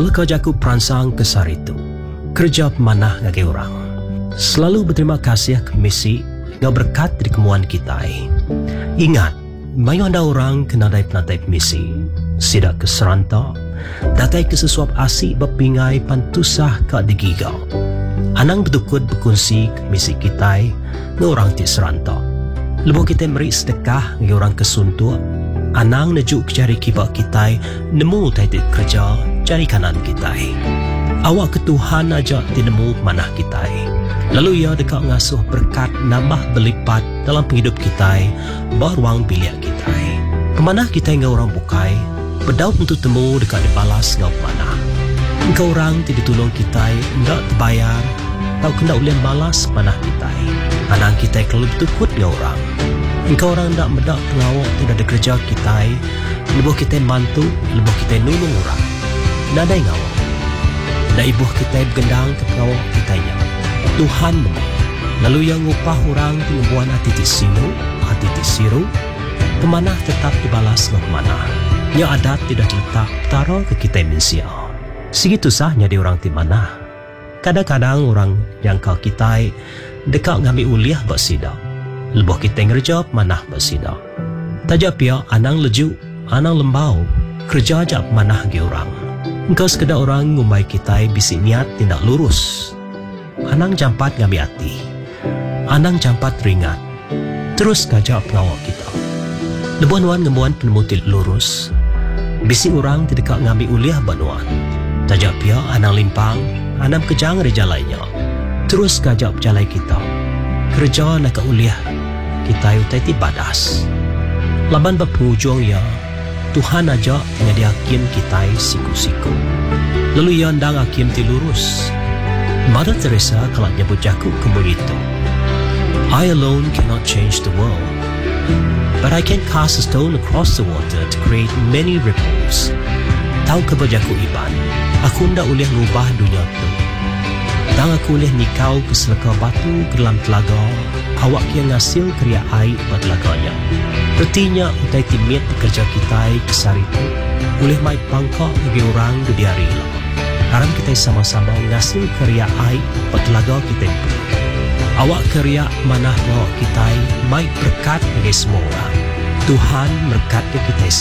Seleka jaku perangsang kesar itu, kerja pemanah ngagai orang. Selalu berterima kasih ke misi yang berkat dari kemuan kita. Ingat, mayu anda orang kena dari penatai misi, sidak ke serantak, datai ke sesuap asik berpingai pantusah ke digigau. Anang bertukut berkongsi ke misi kita ke orang ti serantak. Lebuh kita beri sedekah ke orang kesuntuk, anang nejuk cari kibak kita nemu titik kerja cari kanan kita. Awak ke Tuhan aja tinemu manah kita. Lalu ia dekat ngasuh berkat nambah berlipat dalam penghidup kita, beruang biliak kita. Pemanah kita ngau orang bukai, berdaut untuk temu dekat dibalas ngau pemanah. Engkau orang tidak tolong kita, enggak terbayar, tau kena ulian balas manah kita. Anang kita kalau bertukut ngau orang. Engkau orang enggak mendak pengawak tidak ada kerja kita, lebuh kita mantu, lebuh kita nulung orang. Nada ngawak. Nda ibuh kita bergendang ke pengawak kita nya. Tuhan memang. Lalu yang upah orang pengembuan hati tisiru, pemanah tetap dibalas ke pemanah. Yang adat tidak letak taro ke kita manusia. Segitu sahnya di orang ti manah. Kadang-kadang orang yang kau kita dekat ngambil uliah bersidak. Lebuh kita ngerja pemanah bersidak. Tajak pia anang leju, anang lembau, kerja ajak pemanah ke orang. Engkau sekadar orang ngumai kita bisi niat tindak lurus. Anang jampat ngambil hati. Anang jampat ringat. Terus kajak pengawal kita. Lebuan-wan ngemuan penemutil lurus. Bisi orang tidak ngambil uliah banuan. Tajak pia anang limpang, anam kejang reja lainnya. Terus kajak jalai kita. Kerja nak ke uliah kita utai ti badas. Laban berpenghujung ya, Tuhan aja ngadi hakim kita siku-siku. Lalu ia ndang hakim ti lurus. Mother Teresa kalau nyebut jaku kemulitu. I alone cannot change the world, but I can cast a stone across the water to create many ripples. Tahu kebajaku iban, aku ndak boleh ngubah dunia tu. Tang aku boleh nikau ke seleka batu ke dalam telaga, awak yang ngasil kriya air buat telaganya. Artinya utai timit kerja kita kesar itu, boleh mai pangkak bagi orang di hari lah. Haram kita sama-sama ngasil karya air buat telaga kita. Awak karya manah bawa kita mai berkat bagi semua orang. Tuhan berkat ke kita